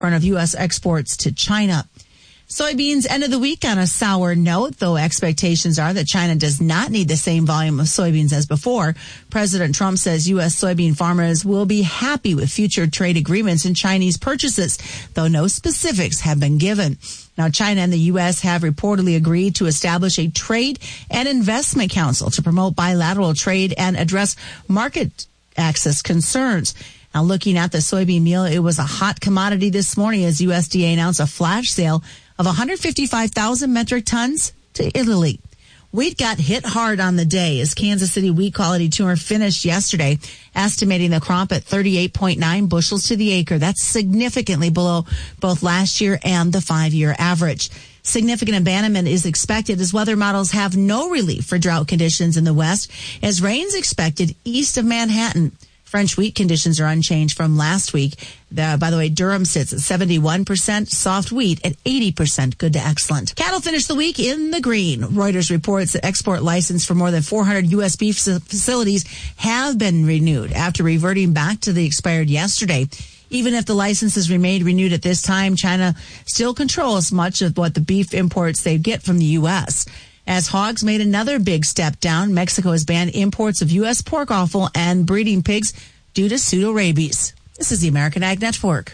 of U.S. exports to China. Soybeans end of the week on a sour note, though expectations are that China does not need the same volume of soybeans as before. President Trump says U.S. soybean farmers will be happy with future trade agreements and Chinese purchases, though no specifics have been given. Now, China and the U.S. have reportedly agreed to establish a trade and investment council to promote bilateral trade and address market access concerns. Now, looking at the soybean meal, it was a hot commodity this morning as USDA announced a flash sale of 155,000 metric tons to Italy. Wheat got hit hard on the day as Kansas City Wheat Quality Tour finished yesterday, estimating the crop at 38.9 bushels to the acre. That's significantly below both last year and the 5-year average. Significant abandonment is expected as weather models have no relief for drought conditions in the west, as rain's expected east of Manhattan. French wheat conditions are unchanged from last week. By the way, Durham sits at 71%, soft wheat at 80%, good to excellent. Cattle finished the week in the green. Reuters reports the export license for more than 400 U.S. beef facilities have been renewed after reverting back to the expired yesterday. Even if the licenses remained renewed at this time, China still controls much of what the beef imports they get from the U.S. As hogs made another big step down, Mexico has banned imports of U.S. pork offal and breeding pigs due to pseudorabies. This is the American Ag Network.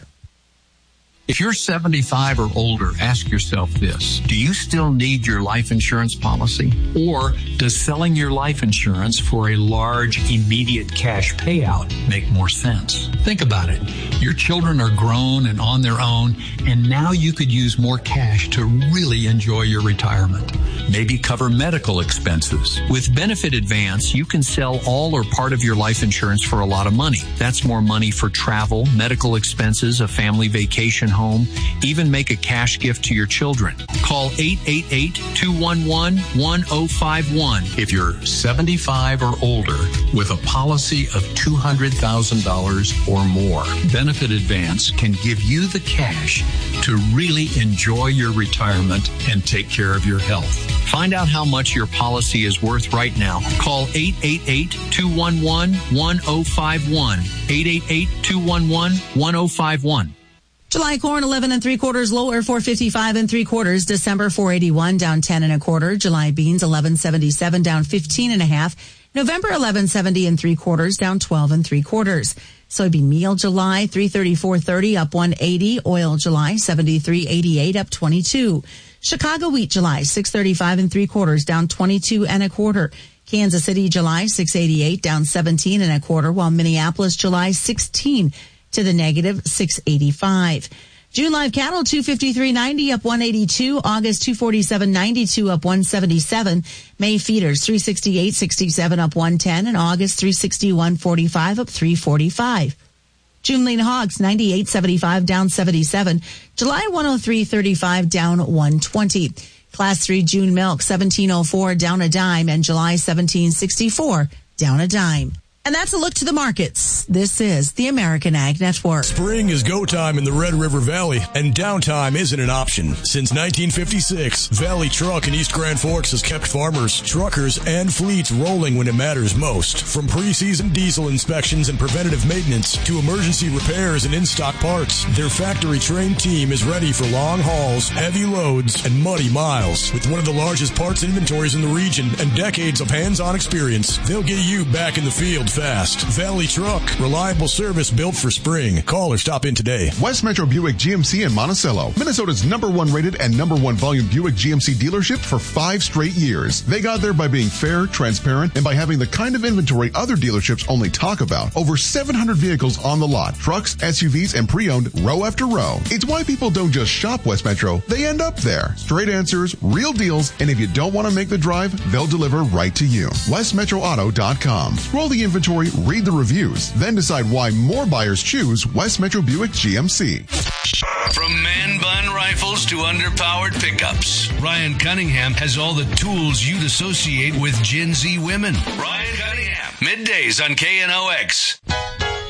If you're 75 or older, ask yourself this. Do you still need your life insurance policy? Or does selling your life insurance for a large, immediate cash payout make more sense? Think about it. Your children are grown and on their own, and now you could use more cash to really enjoy your retirement. Maybe cover medical expenses. With Benefit Advance, you can sell all or part of your life insurance for a lot of money. That's more money for travel, medical expenses, a family vacation home, even make a cash gift to your children. Call 888-211-1051 if you're 75 or older with a policy of $200,000 or more. Benefit Advance can give you the cash to really enjoy your retirement and take care of your health. Find out how much your policy is worth right now. Call 888-211-1051. 888-211-1051. July corn 11 3/4 lower 455 3/4. December 481 down 10 1/4. July beans 1177 down 15 1/2. November 1170 3/4 down 12 3/4. Soybean meal July 334.30 up 180. Oil July 73.88 up 22. Chicago wheat July 635 3/4 down 22 1/4. Kansas City July 688 down 17 1/4, while Minneapolis July 16 to the negative 685. June live cattle 253.90 up 182. August 247.92 up 177. May feeders 368.67 up 110, and August 361.45 up 345. June lean hogs 98.75 down 77. July 103.35 down 120. Class 3 June milk 17.04 down a dime, and July 17.64 down a dime. And that's a look to the markets. This is the American Ag Network. Spring is go time in the Red River Valley, and downtime isn't an option. Since 1956, Valley Truck in East Grand Forks has kept farmers, truckers, and fleets rolling when it matters most. From pre-season diesel inspections and preventative maintenance to emergency repairs and in-stock parts, their factory-trained team is ready for long hauls, heavy loads, and muddy miles. With one of the largest parts inventories in the region and decades of hands-on experience, they'll get you back in the field fast. Valley Truck, reliable service built for spring. Call or stop in today. West Metro Buick GMC in Monticello, Minnesota's #1 rated and #1 volume Buick GMC dealership for 5 straight years. They got there by being fair, transparent, and by having the kind of inventory other dealerships only talk about. Over 700 vehicles on the lot, trucks, SUVs, and pre-owned row after row. It's why people don't just shop West Metro, they end up there. Straight answers, real deals, and if you don't want to make the drive, they'll deliver right to you. WestMetroAuto.com. Scroll the inventory, read the reviews, then decide why more buyers choose West Metro Buick GMC. From man bun rifles to underpowered pickups, Ryan Cunningham has all the tools you'd associate with Gen Z women. Ryan Cunningham, middays on KNOX.